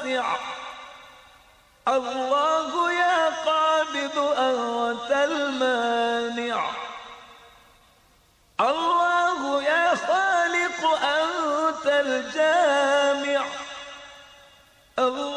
واسع. الله يا قابض أنت المانع، الله يا خالق أنت الجامع. الله